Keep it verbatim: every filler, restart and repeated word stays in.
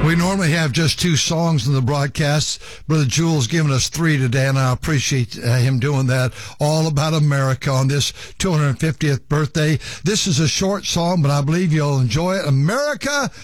We normally have just two songs in the broadcast. Brother Jules giving us three today, and I appreciate uh, him doing that. All about America on this two hundred fiftieth birthday. This is a short song, but I believe you'll enjoy it. America,